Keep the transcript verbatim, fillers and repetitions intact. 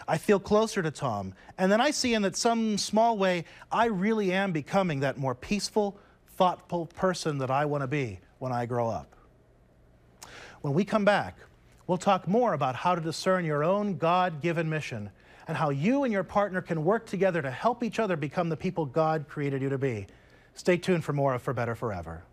I feel closer to Tom, and then I see in that some small way I really am becoming that more peaceful, thoughtful person that I want to be when I grow up. When we come back, we'll talk more about how to discern your own God-given mission and how you and your partner can work together to help each other become the people God created you to be. Stay tuned for more of For Better Forever.